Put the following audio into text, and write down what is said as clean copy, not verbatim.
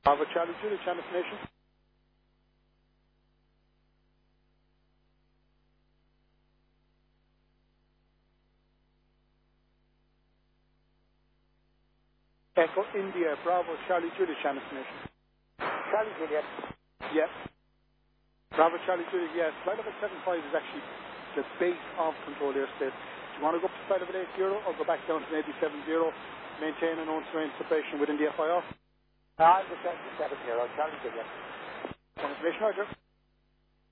Bravo Charlie Julie, Channel Nation. Echo India, Bravo Charlie Julie, Channel Nation. Charlie Juliet. Yeah. Bravo Charlie Julie, yeah. Flight level 75 is actually the base of control airspace. Do you want to go up to flight level 80 or go back down to maybe 70, maintain an own terrain separation within the FIR? I'm the 7-0, Charlie Juliet. Information, Roger.